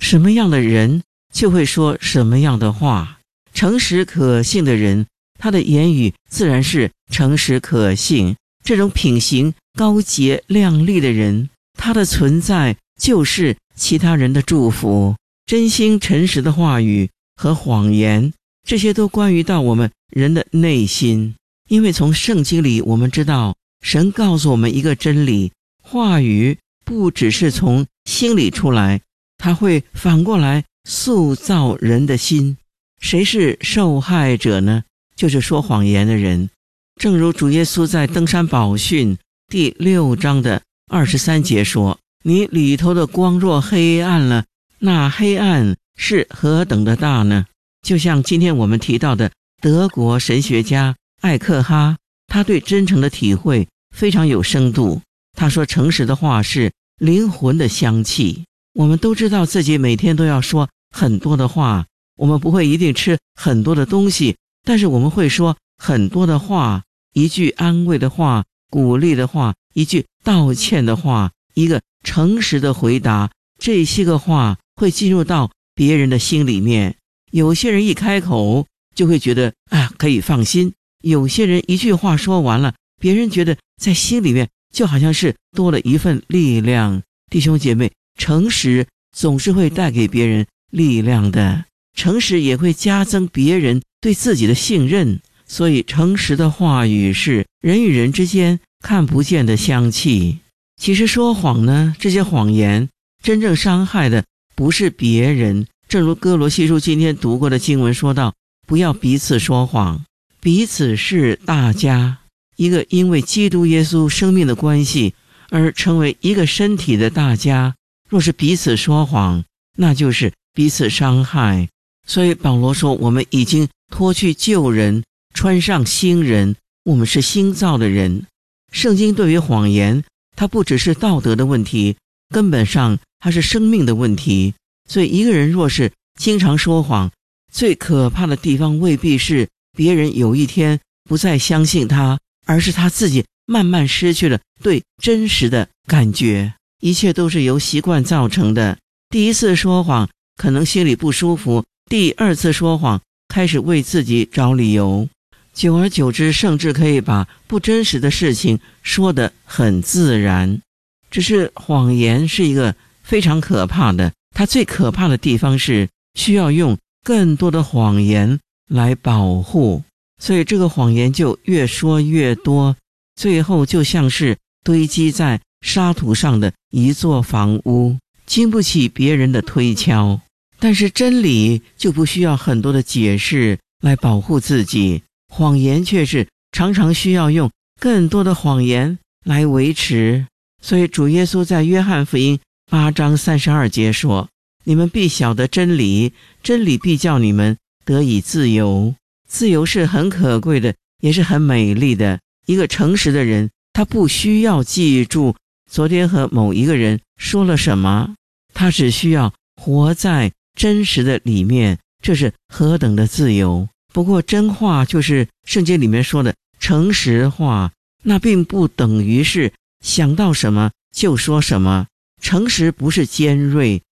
什么样的人就会说什么样的话。诚实可信的人，他的言语自然是诚实可信。这种品行高洁亮丽的人，他的存在就是其他人的祝福。真心诚实的话语和谎言，这些都关于到我们人的内心。因为从圣经里我们知道，神告诉我们一个真理，话语不只是从心里出来，它会反过来塑造人的心。谁是受害者呢？就是说谎言的人。正如主耶稣在登山宝训第6章的23节说，你里头的光若黑暗了，那黑暗是何等的大呢？就像今天我们提到的德国神学家艾克哈，他对真诚的体会非常有深度。他说诚实的话是灵魂的香气。我们都知道自己每天都要说很多的话，我们不会一定吃很多的东西，但是我们会说很多的话，一句安慰的话，鼓励的话，一句道歉的话，一个诚实的回答，这些个话会进入到别人的心里面。有些人一开口就会觉得可以放心，有些人一句话说完了，别人觉得在心里面就好像是多了一份力量。弟兄姐妹，诚实总是会带给别人力量的，诚实也会加增别人对自己的信任。所以诚实的话语是人与人之间看不见的香气。其实说谎呢，这些谎言真正伤害的不是别人。正如哥罗西书今天读过的经文说到，不要彼此说谎。彼此是大家，一个因为基督耶稣生命的关系而成为一个身体的大家。若是彼此说谎，那就是彼此伤害。所以保罗说，我们已经脱去旧人，穿上新人，我们是新造的人。圣经对于谎言，它不只是道德的问题，根本上它是生命的问题。所以一个人若是经常说谎，最可怕的地方未必是别人有一天不再相信他，而是他自己慢慢失去了对真实的感觉。一切都是由习惯造成的。第一次说谎可能心里不舒服，第二次说谎开始为自己找理由，久而久之甚至可以把不真实的事情说得很自然。只是谎言是一个非常可怕的，它最可怕的地方是需要用更多的谎言来保护，所以这个谎言就越说越多，最后就像是堆积在沙土上的一座房屋，经不起别人的推敲。但是真理就不需要很多的解释来保护自己，谎言却是常常需要用更多的谎言来维持。所以主耶稣在约翰福音8章32节说，你们必晓得真理，真理必叫你们得以自由。自由是很可贵的，也是很美丽的。一个诚实的人，他不需要记住昨天和某一个人说了什么，他只需要活在真实的里面，这是何等的自由。不过真话就是圣经里面说的诚实话，那并不等于是想到什么就说什么。诚实不是尖锐，